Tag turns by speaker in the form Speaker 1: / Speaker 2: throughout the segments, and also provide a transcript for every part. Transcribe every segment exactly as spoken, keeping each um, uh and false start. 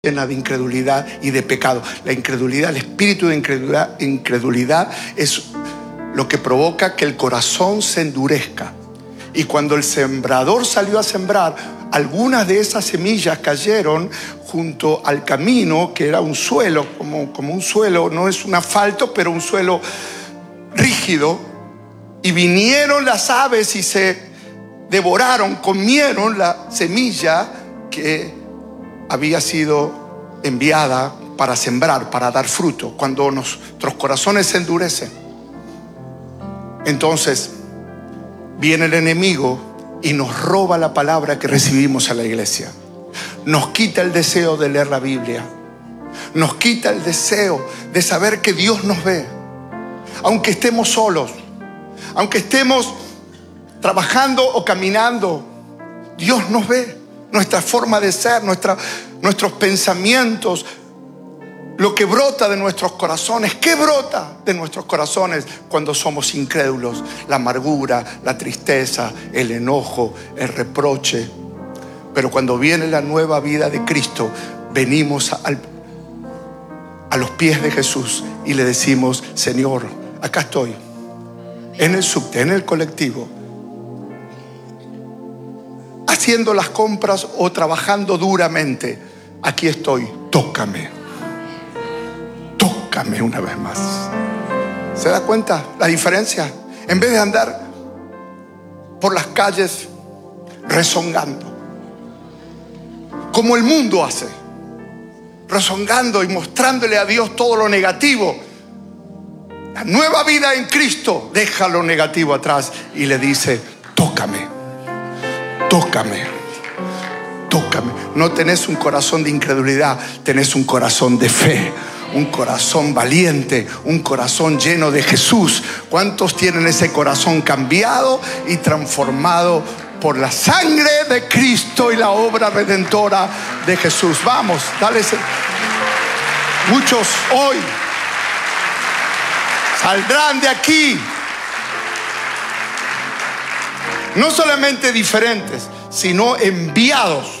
Speaker 1: llena de incredulidad y de pecado. La incredulidad, el espíritu de incredulidad, incredulidad es lo que provoca que el corazón se endurezca. Y cuando el sembrador salió a sembrar, algunas de esas semillas cayeron junto al camino, que era un suelo, como, como un suelo, no es un asfalto, pero un suelo rígido. Y vinieron las aves y se devoraron, comieron la semilla que había sido enviada para sembrar, para dar fruto. Cuando nuestros corazones se endurecen, entonces viene el enemigo y nos roba la palabra que recibimos a la iglesia. Nos quita el deseo de leer la Biblia. Nos quita el deseo de saber que Dios nos ve. Aunque estemos solos, aunque estemos trabajando o caminando, Dios nos ve. Nuestra forma de ser, nuestra, nuestros pensamientos, lo que brota de nuestros corazones. ¿Qué brota de nuestros corazones cuando somos incrédulos? La amargura, la tristeza, el enojo, el reproche. Pero cuando viene la nueva vida de Cristo, venimos al, a los pies de Jesús y le decimos: Señor, acá estoy, en el subte, en el colectivo, haciendo las compras o trabajando duramente. Aquí estoy, tócame, tócame una vez más. ¿Se da cuenta la diferencia? En vez de andar por las calles rezongando, como el mundo hace, rezongando y mostrándole a Dios todo lo negativo, la nueva vida en Cristo deja lo negativo atrás y le dice: tócame, tócame, tócame. No tenés un corazón de incredulidad, tenés un corazón de fe, un corazón valiente, un corazón lleno de Jesús. ¿Cuántos tienen ese corazón cambiado y transformado por la sangre de Cristo y la obra redentora de Jesús? Vamos, dale ese. Muchos hoy saldrán de aquí no solamente diferentes, sino enviados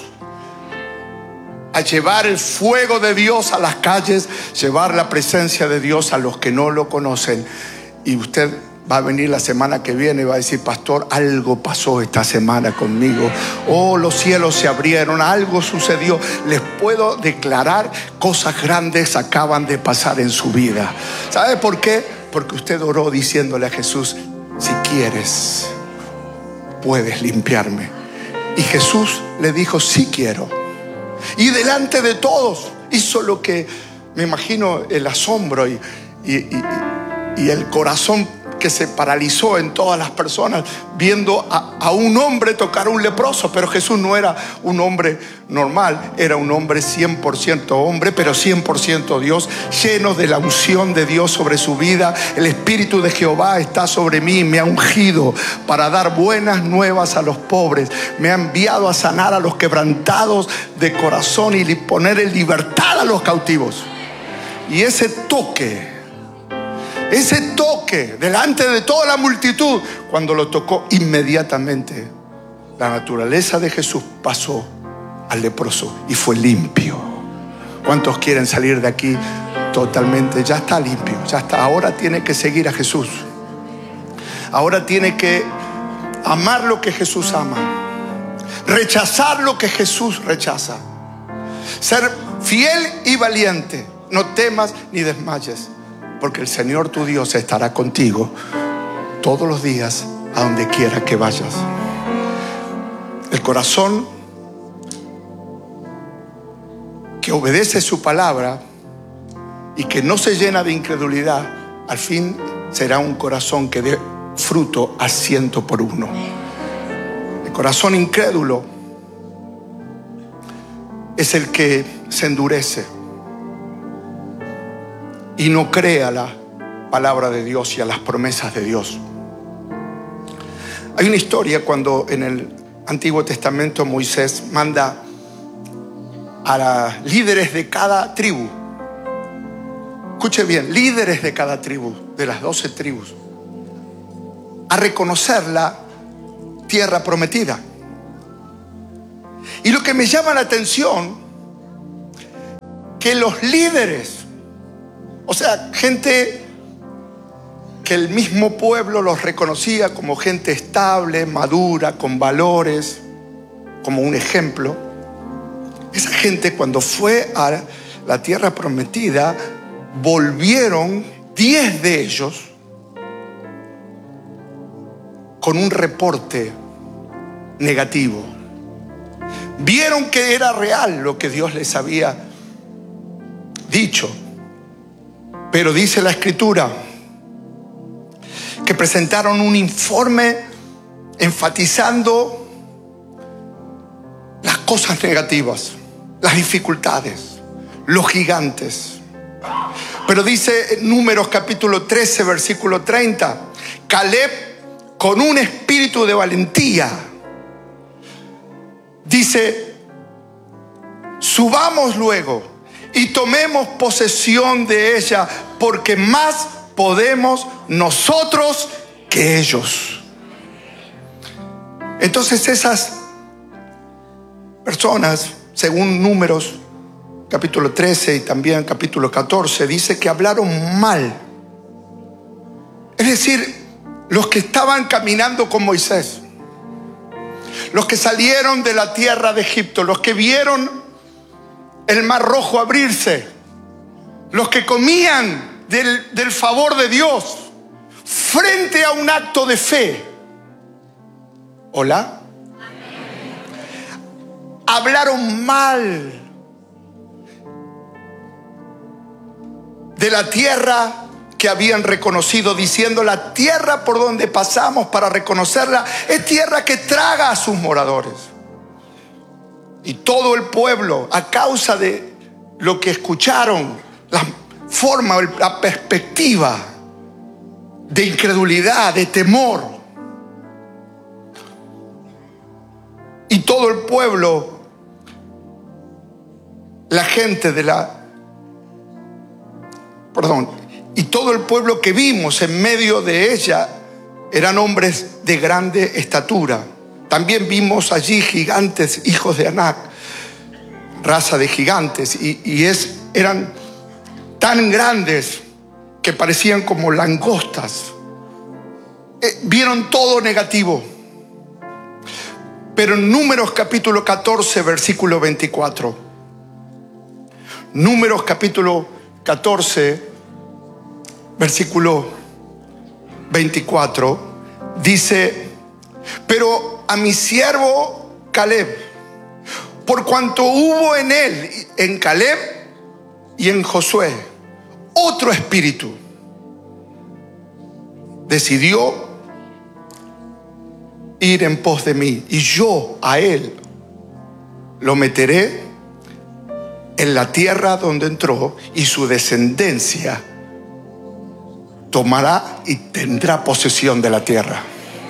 Speaker 1: a llevar el fuego de Dios a las calles, llevar la presencia de Dios a los que no lo conocen. Y usted va a venir la semana que viene y va a decir: pastor, algo pasó esta semana conmigo. Oh, los cielos se abrieron, algo sucedió. Les puedo declarar, cosas grandes acaban de pasar en su vida. ¿Sabe por qué? Porque usted oró diciéndole a Jesús: si quieres, puedes limpiarme. Y Jesús le dijo: sí quiero. Y delante de todos hizo lo que, me imagino, el asombro y, y, y, y el corazón que se paralizó en todas las personas viendo a, a un hombre tocar a un leproso. Pero Jesús no era un hombre normal, era un hombre cien por ciento hombre, pero cien por ciento Dios, lleno de la unción de Dios sobre su vida. El Espíritu de Jehová está sobre mí, me ha ungido para dar buenas nuevas a los pobres, me ha enviado a sanar a los quebrantados de corazón y poner en libertad a los cautivos. Y ese toque, ese toque delante de toda la multitud, cuando lo tocó, inmediatamente la naturaleza de Jesús pasó al leproso y fue limpio. ¿Cuántos quieren salir de aquí totalmente? Ya está limpio, ya está. Ahora tiene que seguir a Jesús. Ahora tiene que amar lo que Jesús ama, rechazar lo que Jesús rechaza, ser fiel y valiente. No temas ni desmayes, porque el Señor tu Dios estará contigo todos los días a donde quiera que vayas. El corazón que obedece su palabra y que no se llena de incredulidad, al fin será un corazón que dé fruto a ciento por uno. El corazón incrédulo es el que se endurece y no cree a la palabra de Dios y a las promesas de Dios. Hay una historia cuando en el Antiguo Testamento Moisés manda a los líderes de cada tribu. Escuche bien, líderes de cada tribu, de las doce tribus, a reconocer la tierra prometida. Y lo que me llama la atención que los líderes, o sea, gente que el mismo pueblo los reconocía como gente estable, madura, con valores, como un ejemplo, esa gente cuando fue a la tierra prometida, volvieron diez de ellos con un reporte negativo. Vieron que era real lo que Dios les había dicho, pero dice la Escritura que presentaron un informe enfatizando las cosas negativas, las dificultades, los gigantes. Pero dice en Números capítulo trece, versículo treinta, Caleb, con un espíritu de valentía, dice: subamos luego y tomemos posesión de ella, porque más podemos nosotros que ellos. Entonces esas personas, según Números capítulo trece y también capítulo catorce, dice que hablaron mal. Es decir, los que estaban caminando con Moisés, los que salieron de la tierra de Egipto, los que vieron el mar rojo abrirse, los que comían del, del favor de Dios frente a un acto de fe. ¿Hola? Hablaron mal de la tierra que habían reconocido, diciendo: la tierra por donde pasamos para reconocerla es tierra que traga a sus moradores. Y todo el pueblo, a causa de lo que escucharon, la forma, la perspectiva de incredulidad, de temor, y todo el pueblo, la gente de la perdón y todo el pueblo que vimos en medio de ella eran hombres de grande estatura. También vimos allí gigantes, hijos de Anac, raza de gigantes, y, y es, eran tan grandes que parecían como langostas. Eh, vieron todo negativo. Pero en Números capítulo catorce, versículo veinticuatro, Números capítulo catorce, versículo veinticuatro, dice: pero a mi siervo Caleb, por cuanto hubo en él, en Caleb y en Josué, otro espíritu, decidió ir en pos de mí, y yo a él lo meteré en la tierra donde entró, y su descendencia tomará y tendrá posesión de la tierra.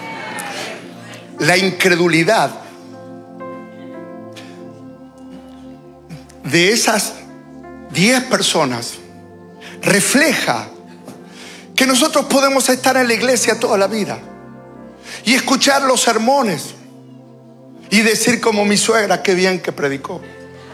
Speaker 1: La incredulidad de esas diez personas refleja que nosotros podemos estar en la iglesia toda la vida y escuchar los sermones y decir como mi suegra: qué bien que predicó.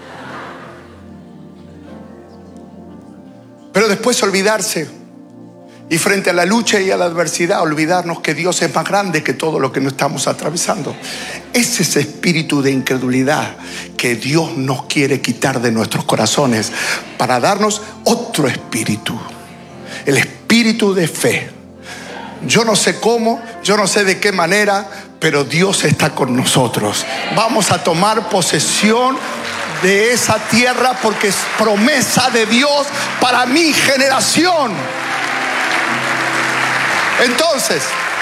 Speaker 1: Pero después olvidarse, y frente a la lucha y a la adversidad, olvidarnos que Dios es más grande que todo lo que nos estamos atravesando. Es ese espíritu de incredulidad que Dios nos quiere quitar de nuestros corazones para darnos otro espíritu, el espíritu de fe. Yo no sé cómo, yo no sé de qué manera, pero Dios está con nosotros. Vamos a tomar posesión de esa tierra porque es promesa de Dios para mi generación. Entonces,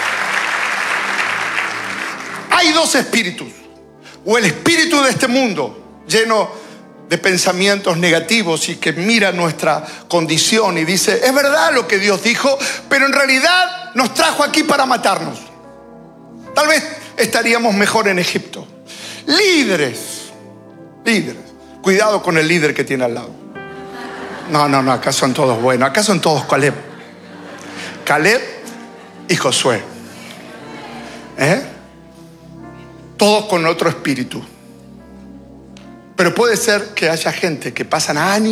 Speaker 1: hay dos espíritus: o el espíritu de este mundo, lleno de pensamientos negativos y que mira nuestra condición y dice: es verdad lo que Dios dijo, pero en realidad nos trajo aquí para matarnos. Tal vez estaríamos mejor en Egipto. Líderes, líderes. Cuidado con el líder que tiene al lado. No, no, no, acá son todos buenos. Acá son todos Caleb. Caleb y Josué. ¿Eh? Todos con otro espíritu. Pero puede ser que haya gente que pasan años